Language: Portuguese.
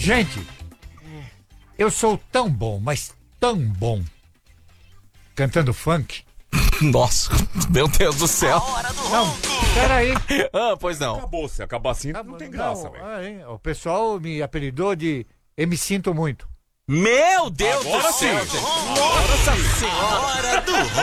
Gente, eu sou tão bom, mas tão bom, cantando funk. Nossa, meu Deus do céu. Não, peraí. Pois não. Acabou, se acabar assim, não tem graça, velho. O pessoal me apelidou de Eu Me Sinto Muito. Meu Deus Agora do céu. sim. Nossa senhora.